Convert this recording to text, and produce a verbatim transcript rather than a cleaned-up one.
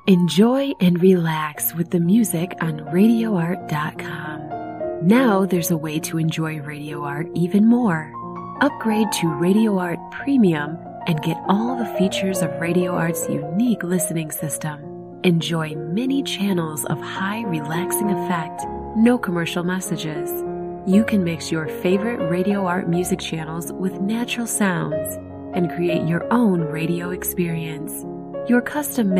Enjoy and relax with the music on radio art dot com. Now there's a way to enjoy Radio Art even more. Upgrade to Radio Art Premium and get all the features of Radio Art's unique listening system. Enjoy many channels of high relaxing effect, no commercial messages. You can mix your favorite Radio Art music channels with natural sounds and create your own radio experience. Your custom